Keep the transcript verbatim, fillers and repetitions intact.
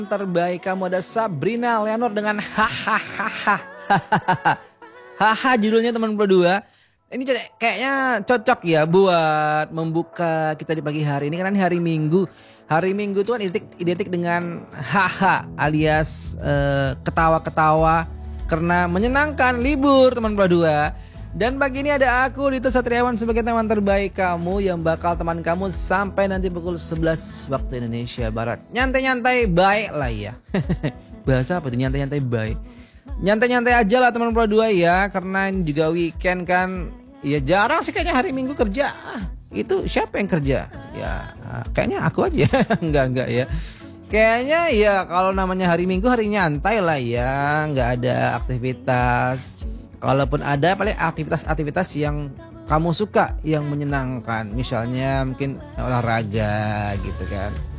Terbaik kamu ada Sabrina Leonor dengan hahaha. Haha judulnya teman berdua. Ini kayaknya cocok ya buat membuka kita di pagi hari ini karena ini hari Minggu. Hari Minggu itu kan identik, identik dengan haha alias uh, ketawa-ketawa karena menyenangkan libur teman berdua. Dan pagi ini ada aku Dito Satriawan sebagai teman terbaik kamu yang bakal teman kamu sampai nanti pukul sebelas waktu Indonesia Barat. Nyantai-nyantai baik lah ya. Bahasa apa tuh nyantai-nyantai baik? Nyantai-nyantai aja lah teman berdua ya, karena ini juga weekend kan. Ya jarang sih kayaknya hari Minggu kerja. Itu siapa yang kerja? Ya kayaknya aku aja. Enggak enggak ya. Kayaknya ya kalau namanya hari Minggu hari nyantai lah ya, nggak ada aktivitas. Kalaupun ada paling aktivitas-aktivitas yang kamu suka yang menyenangkan. Misalnya mungkin olahraga gitu kan.